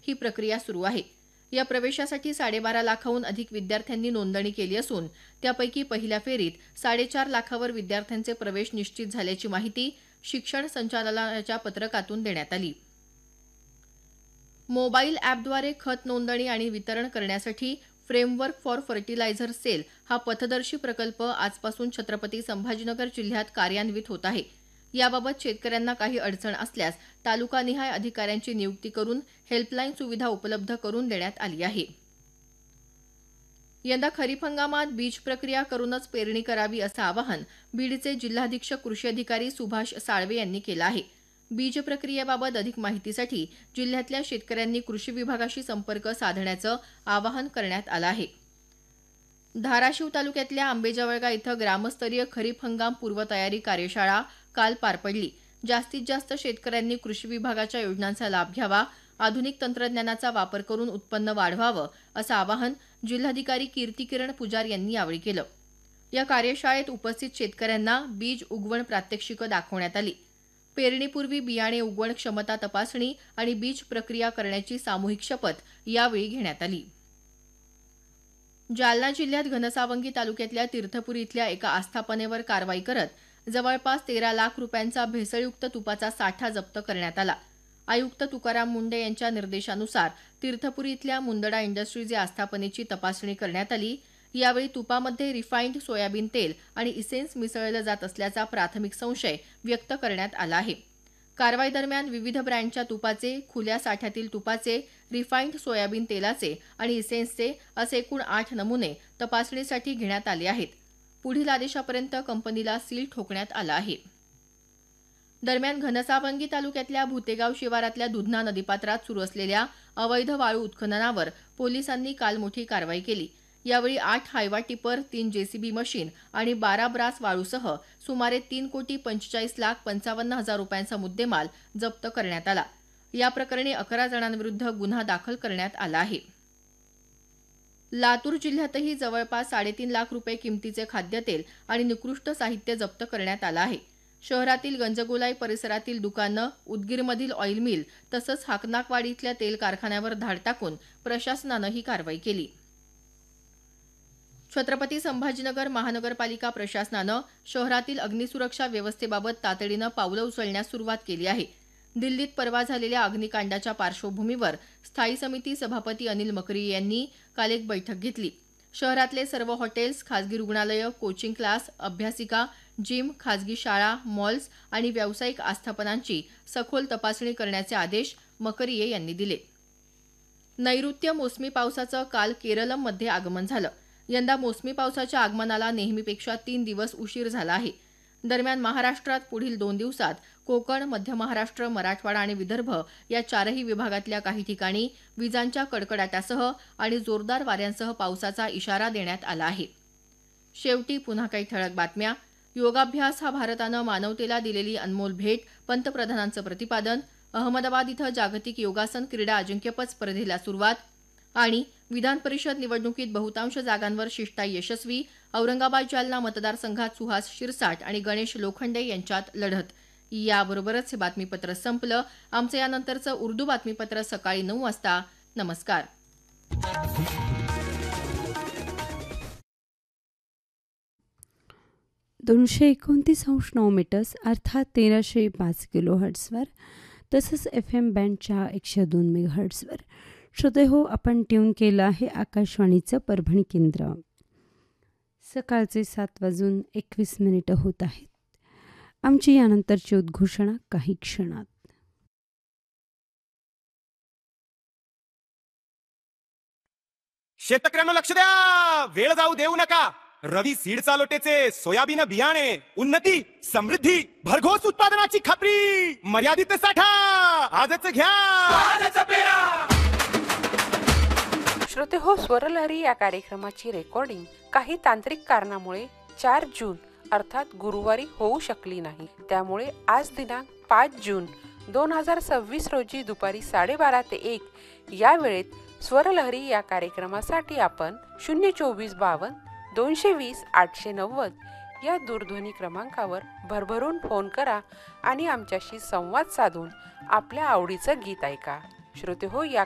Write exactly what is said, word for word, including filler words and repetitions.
ही प्रक्रिया सुरू आहे. या प्रवेशासाठी साडेबारा लाखाहून अधिक विद्यार्थ्यांनी नोंदणी केली असून त्यापैकी पहिल्या फेरीत साडेचार लाखावर विद्यार्थ्यांचे प्रवेश निश्चित झाल्याची माहिती शिक्षण संचालनालयाच्या पत्रकातून देण्यात आली. मोबाईल ॲपद्वारे खत नोंदणी आणि वितरण करण्यासाठी फ्रेमवर्क फॉर फर्टिलायझर सेल हा पथदर्शी प्रकल्प आजपासून छत्रपती संभाजीनगर जिल्ह्यात कार्यान्वित होत आहे. याबाबत शेतकऱ्यांना काही अडचण असल्यास तालुकानिहाय अधिकाऱ्यांची नियुक्ती करून हेल्पलाईन सुविधा उपलब्ध करून देण्यात आली आहे. यंदा खरीप हंगामात बीज प्रक्रिया करूनच पेरणी करावी असं आवाहन बीडचे जिल्हाधीक्षक कृषी अधिकारी सुभाष साळवे यांनी केलं आहे. बीज प्रक्रियेबाबत अधिक माहितीसाठी जिल्ह्यातल्या शेतकऱ्यांनी कृषी विभागाशी संपर्क साधण्याचं आवाहन करण्यात आलं आहे. धाराशिव तालुक्यातल्या आंबेजवळगा इथं ग्रामस्तरीय खरीप हंगाम पूर्वतयारी कार्यशाळा काल पार पडली. जास्तीत जास्त शेतकऱ्यांनी कृषी विभागाच्या योजनांचा लाभ घ्यावा, आधुनिक तंत्रज्ञानाचा वापर करून उत्पन्न वाढवावं असं आवाहन जिल्हाधिकारी कीर्तिकिरण पुजार यांनी यावेळी केलं. या कार्यशाळेत उपस्थित शेतकऱ्यांना बीज उगवण प्रात्यक्षिकं दाखवण्यात आली. पेरणीपूर्वी बियाणे उगवण क्षमता तपासणी आणि बीज प्रक्रिया करण्याची सामूहिक शपथ यावेळी घेण्यात आली. जालना जिल्ह्यात घनसावंगी तालुक्यातल्या तीर्थपुरी इथल्या एका आस्थापनेवर कारवाई करत जवळपास तेरा लाख रुपयांचा भेसळयुक्त तुपाचा साठा जप्त करण्यात आला. आयुक्त तुकाराम मुंडे यांच्या निर्देशानुसार तीर्थपुरी इथल्या मुंदडा इंडस्ट्रीज या आस्थापनेची तपासणी करण्यात आली. यावेळी तुपामध्ये रिफाईंड सोयाबीन तेल आणि इसेन्स मिसळलं जात असल्याचा प्राथमिक संशय व्यक्त करण्यात आला आहे. कारवाई दरम्यान विविध ब्रँडच्या तुपाचे, खुल्या साठ्यातील तुपाचे, रिफाईंड सोयाबीन तेलाचे आणि इसेन्सचे असे एकूण आठ नमुने तपासणीसाठी घेण्यात आले आहेत. पुढील आदेशापर्यंत कंपनीला सील ठोकण्यात आलं आहे. दरम्यान घनसावंगी तालुक्यातल्या भुतेगाव शिवारातल्या दुधना नदीपात्रात सुरू असलेल्या अवैध वाळू उत्खननावर पोलिसांनी काल मोठी कारवाई केली. यावेळी आठ हायवा टिपर, तीन जेसीबी मशीन आणि बारा ब्रास वाळूसह सुमारे तीन कोटी पंचेचाळीस लाख पंचावन्न हजार रुपयांचा मुद्देमाल जप्त करण्यात आला. या प्रकरणी अकरा जणांविरुद्ध गुन्हा दाखल करण्यात आला आहे. लातूर जिल्ह्यातही जवळपास साडेतीन लाख रुपये किमतीचे खाद्यतेल आणि निकृष्ट साहित्य जप्त करण्यात आलं आहे. शहरातील गंजगोलाई परिसरातील दुकानं, उदगीरमधील ऑइल मिल तसंच हाकनाकवाडी इथल्या तेल कारखान्यावर धाड टाकून प्रशासनानं ही कारवाई केली. छत्रपती संभाजीनगर महानगरपालिका प्रशासनानं शहरातील अग्निसुरक्षा व्यवस्थेबाबत तातडीनं पावलं उचलण्यास सुरुवात केली आहे. दिल्लीत परवा झालेल्या अग्निकांडाच्या पार्श्वभूमीवर स्थायी समिती सभापती अनिल मकरी यांनी काल एक बैठक घेतली. शहरातले सर्व हॉटेल्स, खासगी रुग्णालयं, कोचिंग क्लास, अभ्यासिका, जिम, खासगी शाळा, मॉल्स आणि व्यावसायिक आस्थापनांची सखोल तपासणी करण्याचे आदेश मकरिये यांनी दिले. नैऋत्य मोसमी पावसाचं काल केरळमध्ये आगमन झालं. यंदा मोसमी पावसाच्या आगमनाला नेहमीपेक्षा तीन दिवस उशीर झाला आहे. दरम्यान महाराष्ट्रात पुढील दोन दिवसात कोकण, मध्य महाराष्ट्र, मराठवाडा आणि विदर्भ या चारही विभागातल्या काही ठिकाणी विजांच्या कडकडाटासह आणि जोरदार वाऱ्यांसह पावसाचा इशारा देण्यात आला आहे. शेवटी पुन्हा काही ठळक बातम्या. योगाभ्यास हा भारतानं मानवतेला दिलेली अनमोल भेट, पंतप्रधानांचं प्रतिपादन. अहमदाबाद इथं जागतिक योगासन क्रीडा अजिंक्यपद स्पर्धेला सुरुवात. आणि विधान परिषद निवडणुकीत बहुतांश जागांवर शिष्टाई यशस्वी. औरंगाबाद जालना मतदारसंघात सुहास शिरसाट आणि गणेश लोखंडे यांच्यात लढत. याबरोबरच हे बातमीपत्र संपलं. आमचं यानंतरचं उर्दू बातमीपत्र सकाळी नऊ वाजता. नमस्कार. दोनशे एकोणतीस अंश नऊ मीटर्स अर्थात तेराशे पाच किलो हर्ट्सवर तसंच एफ एम बँडच्या एकशे दोन मेगा हर्ट्सवर श्रोते हो, आपण ट्यून केलं आहे आकाशवाणीचं परभणी केंद्र. सकाळचे सात वाजून एकवीस मिनिटं होत आहेत. आमची यानंतरची उद्घोषणा काही क्षणात. शेतकऱ्यांना लक्ष द्या, वेळ जाऊ देऊ नका. रवी सीडचा लोटेचे सोयाबीन बियाणे, उन्नती, समृद्धी, भरघोस उत्पादनाची खात्री, मर्यादित साठा आजच घ्या, आजच पेरा. श्रोते हो, स्वरलहरी या कार्यक्रमाची रेकॉर्डिंग काही तांत्रिक कारणामुळे चार जून अर्थात गुरुवारी होऊ शकली नाही. त्यामुळे आज दिनांक पाच जून दोन हजार सव्वीस रोजी दुपारी साडेबारा ते एक या वेळेत स्वरलहरी या कार्यक्रमासाठी आपण शून्य चोवीस बावन्न दोनशे वीस आठशे नव्वद या दूरध्वनी क्रमांकावर भरभरून फोन करा आणि आमच्याशी संवाद साधून आपल्या आवडीचं गीत ऐका. श्रोते हो, या